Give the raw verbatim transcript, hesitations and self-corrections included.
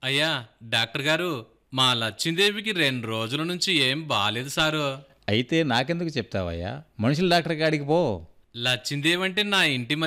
అయ్యా డాక్టర్ గారు, మా లచ్చిందేవికి రెండు రోజుల నుంచి ఏం బాలేదు సారు. అయితే నాకెందుకు చెప్తావయ్యా, మనుషుల డాక్టర్ కాడికి పో. లచ్చిందేవి అంటే నా ఇంటి